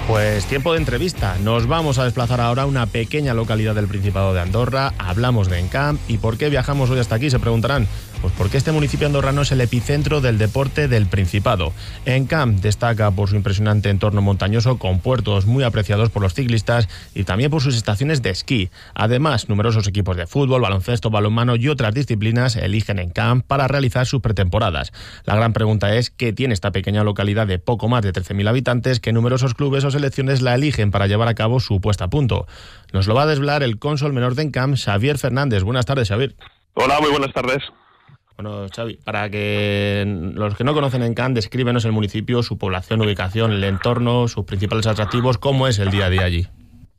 Pues tiempo de entrevista. Nos vamos a desplazar ahora a una pequeña localidad del Principado de Andorra. Hablamos de Encamp. ¿Y por qué viajamos hoy hasta aquí? Se preguntarán. Pues porque este municipio andorrano es el epicentro del deporte del Principado. Encamp destaca por su impresionante entorno montañoso, con puertos muy apreciados por los ciclistas y también por sus estaciones de esquí. Además, numerosos equipos de fútbol, baloncesto, balonmano y otras disciplinas eligen Encamp para realizar sus pretemporadas. La gran pregunta es: ¿qué tiene esta pequeña localidad de poco más de 13.000 habitantes que numerosos clubes o selecciones la eligen para llevar a cabo su puesta a punto? Nos lo va a desvelar el cónsul menor de Encamp, Xavier Fernández. Buenas tardes, Xavier. Hola, muy buenas tardes. Bueno, Xavi, para que los que no conocen Encamp, descríbenos el municipio, su población, ubicación, el entorno, sus principales atractivos. ¿Cómo es el día a día allí?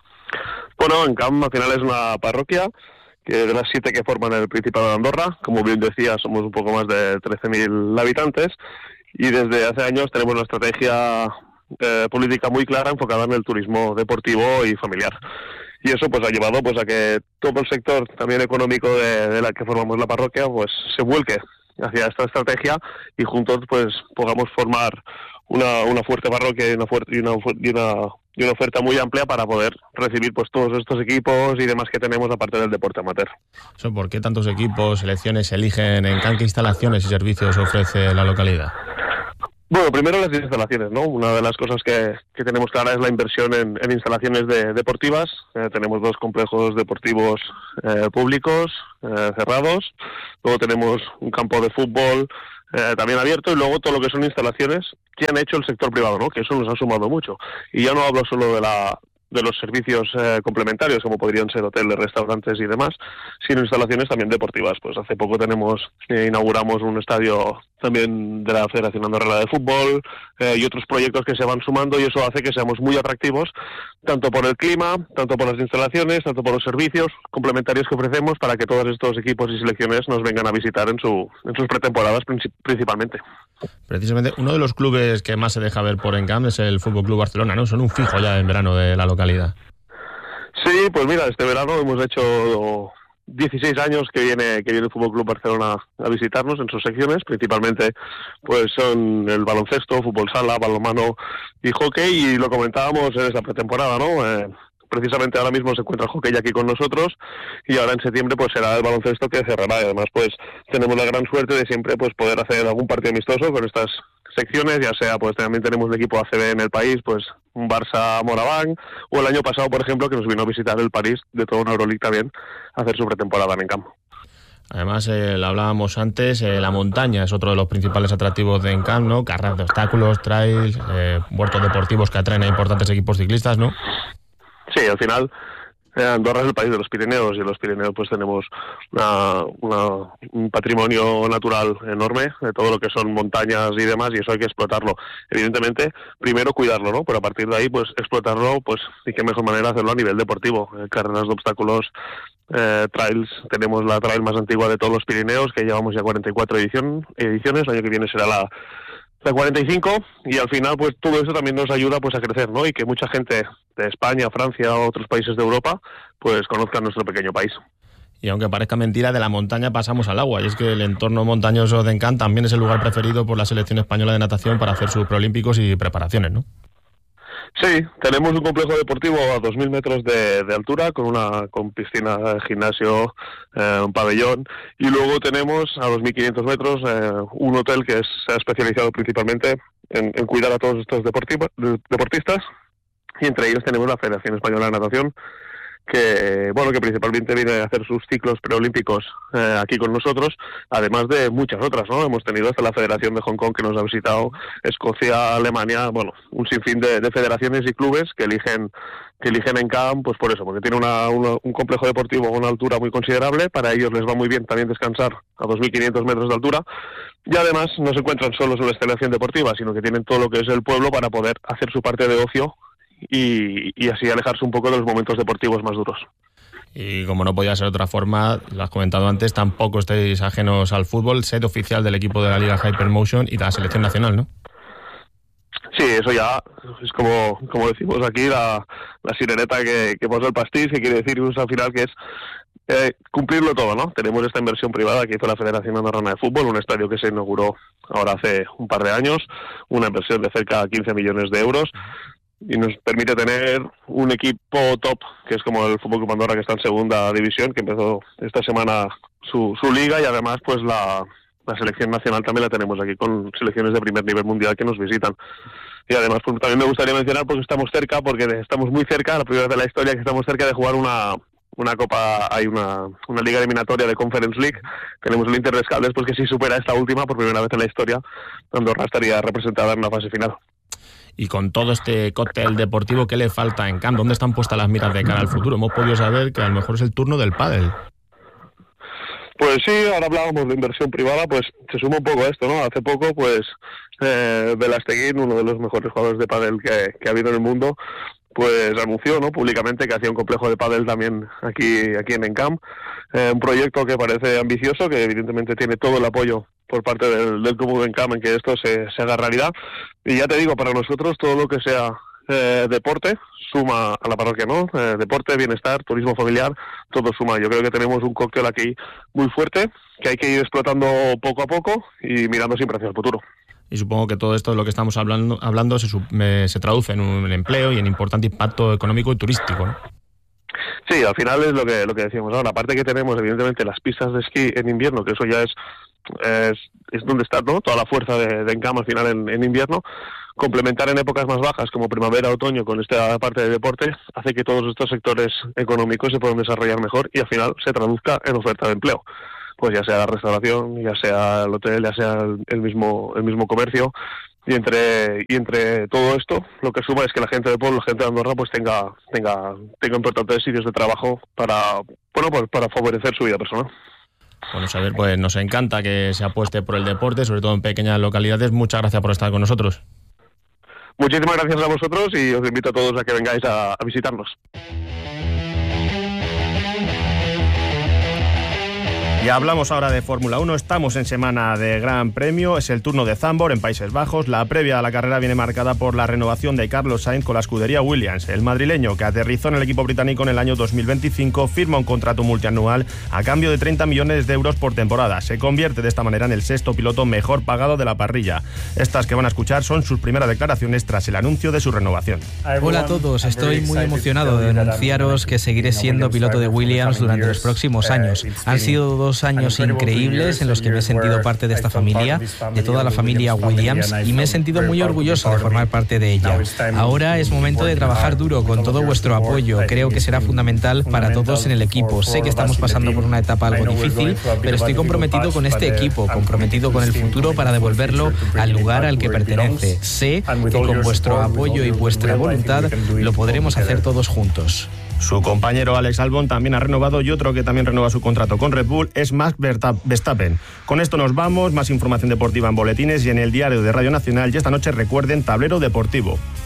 Bueno, Encamp al final es una parroquia que de las 7 que forman el Principado de Andorra. Como bien decía, somos un poco más de 13.000 habitantes y desde hace años tenemos una estrategia política muy clara enfocada en el turismo deportivo y familiar. Y eso pues ha llevado pues a que todo el sector también económico de la que formamos la parroquia pues se vuelque hacia esta estrategia y juntos pues podamos formar una fuerte parroquia y una oferta muy amplia para poder recibir pues todos estos equipos y demás que tenemos aparte del deporte amateur. ¿Por qué tantos equipos, selecciones eligen Encamp? ¿Qué instalaciones y servicios ofrece la localidad? Bueno, primero las instalaciones, ¿no? Una de las cosas que tenemos clara es la inversión en instalaciones deportivas. Tenemos 2 complejos deportivos públicos cerrados. Luego tenemos un campo de fútbol también abierto, y luego todo lo que son instalaciones que han hecho el sector privado, ¿no? Que eso nos ha sumado mucho. Y ya no hablo solo de los servicios complementarios, como podrían ser hoteles, restaurantes y demás, sino instalaciones también deportivas. Pues hace poco inauguramos un estadio también de la Federación Andorrana de Fútbol y otros proyectos que se van sumando, y eso hace que seamos muy atractivos, tanto por el clima, tanto por las instalaciones, tanto por los servicios complementarios que ofrecemos, para que todos estos equipos y selecciones nos vengan a visitar en sus pretemporadas principalmente. Precisamente uno de los clubes que más se deja ver por Encamp es el Fútbol Club Barcelona, ¿no? Son un fijo ya en verano de la localidad. Sí, pues mira, este verano hemos hecho 16 años que viene el Fútbol Club Barcelona a visitarnos en sus secciones. Principalmente pues son el baloncesto, fútbol sala, balonmano y hockey, y lo comentábamos en esta pretemporada, ¿no? Precisamente ahora mismo se encuentra el hockey aquí con nosotros, y ahora en septiembre pues será el baloncesto que cerrará. Y además pues tenemos la gran suerte de siempre pues poder hacer algún partido amistoso con estas secciones, ya sea pues también tenemos el equipo ACB en el país, pues un Barça Moraván, o el año pasado por ejemplo que nos vino a visitar el París de toda una Euroleague también a hacer su pretemporada en Encamp. Además, lo hablábamos antes, la montaña es otro de los principales atractivos de Encamp, ¿no? Carreras de obstáculos, trails, huertos deportivos que atraen a importantes equipos ciclistas, ¿no? Sí, al final Andorra es el país de los Pirineos, y en los Pirineos pues tenemos un patrimonio natural enorme de todo lo que son montañas y demás, y eso hay que explotarlo. Evidentemente, primero cuidarlo, ¿no? Pero a partir de ahí pues explotarlo, pues y qué mejor manera hacerlo a nivel deportivo. Carreras de obstáculos, trails, tenemos la trail más antigua de todos los Pirineos, que llevamos ya 44 ediciones, el año que viene será la 45, y al final pues todo eso también nos ayuda pues a crecer, ¿no? Y que mucha gente de España, Francia o otros países de Europa pues conozcan nuestro pequeño país. Y aunque parezca mentira, de la montaña pasamos al agua, y es que el entorno montañoso de Encamp también es el lugar preferido por la selección española de natación para hacer sus preolímpicos y preparaciones, ¿no? Sí, tenemos un complejo deportivo a 2.000 metros de altura con piscina, gimnasio, un pabellón, y luego tenemos a 2.500 metros un hotel que se ha especializado principalmente en cuidar a todos estos deportistas, y entre ellos tenemos la Federación Española de Natación, que principalmente viene a hacer sus ciclos preolímpicos aquí con nosotros, además de muchas otras, ¿no? Hemos tenido hasta la Federación de Hong Kong que nos ha visitado, Escocia, Alemania, un sinfín de federaciones y clubes que eligen Encamp, pues por eso, porque tiene un complejo deportivo a una altura muy considerable. Para ellos les va muy bien también descansar a 2.500 metros de altura, y además no se encuentran solos en la instalación deportiva, sino que tienen todo lo que es el pueblo para poder hacer su parte de ocio y así alejarse un poco de los momentos deportivos más duros. Y como no podía ser de otra forma, lo has comentado antes, tampoco estáis ajenos al fútbol, sede oficial del equipo de la Liga Hypermotion y de la selección nacional, ¿no? Sí, eso ya es como decimos aquí, la sireneta que posa el pastiz, que quiere decir al final que es cumplirlo todo, ¿no? Tenemos esta inversión privada que hizo la Federación Andorrana de Fútbol, un estadio que se inauguró ahora hace un par de años, una inversión de cerca de 15 millones de euros. nos permite tener un equipo top, que es como el Fútbol Club Andorra, que está en segunda división, que empezó esta semana su liga, y además pues la selección nacional también la tenemos aquí, con selecciones de primer nivel mundial que nos visitan. Y además pues también me gustaría mencionar, porque estamos muy cerca, la primera vez de la historia que estamos cerca de jugar una copa, hay una liga eliminatoria de Conference League. Tenemos el Inter de Escaldes, pues que si supera esta última, por primera vez en la historia, Andorra estaría representada en una fase final. Y con todo este cóctel deportivo, ¿qué le falta en Camp? ¿Dónde están puestas las miras de cara al futuro? Hemos podido saber que a lo mejor es el turno del pádel. Pues sí, ahora hablábamos de inversión privada, pues se suma un poco a esto, ¿no? Hace poco, pues, Velasteguín, uno de los mejores jugadores de pádel que ha habido en el mundo, pues anunció, ¿no?, públicamente que hacía un complejo de pádel también aquí en Encamp, un proyecto que parece ambicioso, que evidentemente tiene todo el apoyo por parte del club de Encamp en que esto se haga realidad. Y ya te digo, para nosotros todo lo que sea deporte suma a la parroquia, ¿no? Deporte, bienestar, turismo familiar, todo suma. Yo creo que tenemos un cóctel aquí muy fuerte que hay que ir explotando poco a poco y mirando siempre hacia el futuro. Y supongo que todo esto de lo que estamos hablando se traduce en un empleo y en importante impacto económico y turístico, ¿no? Sí, al final es lo que decíamos ahora. Aparte que tenemos, evidentemente, las pistas de esquí en invierno, que eso ya es donde está, ¿no?, toda la fuerza de Encamp al final en invierno. Complementar en épocas más bajas, como primavera, otoño, con esta parte de deporte, hace que todos estos sectores económicos se puedan desarrollar mejor y al final se traduzca en oferta de empleo. Pues ya sea la restauración, ya sea el hotel, ya sea el mismo comercio. Y entre todo esto, lo que suma es que la gente del pueblo, la gente de Andorra, pues tenga importantes sitios de trabajo para favorecer su vida personal. Bueno, Xavier, pues nos encanta que se apueste por el deporte, sobre todo en pequeñas localidades. Muchas gracias por estar con nosotros. Muchísimas gracias a vosotros y os invito a todos a que vengáis a visitarnos. Y hablamos ahora de Fórmula 1, estamos en semana de Gran Premio, es el turno de Zandvoort en Países Bajos. La previa a la carrera viene marcada por la renovación de Carlos Sainz con la escudería Williams. El madrileño, que aterrizó en el equipo británico en el año 2025, firma un contrato multianual a cambio de 30 millones de euros por temporada. Se convierte de esta manera en el sexto piloto mejor pagado de la parrilla. Estas que van a escuchar son sus primeras declaraciones tras el anuncio de su renovación. Hola a todos, estoy muy emocionado de anunciaros que seguiré siendo piloto de Williams durante los próximos años. Han sido 2 años increíbles en los que me he sentido parte de esta familia, de toda la familia Williams, y me he sentido muy orgulloso de formar parte de ella. Ahora es momento de trabajar duro con todo vuestro apoyo. Creo que será fundamental para todos en el equipo. Sé que estamos pasando por una etapa algo difícil, pero estoy comprometido con este equipo, comprometido con el futuro para devolverlo al lugar al que pertenece. Sé que con vuestro apoyo y vuestra voluntad lo podremos hacer todos juntos. Su compañero Alex Albon también ha renovado, y otro que también renueva su contrato con Red Bull es Max Verstappen. Con esto nos vamos, más información deportiva en boletines y en el diario de Radio Nacional, y esta noche recuerden Tablero Deportivo.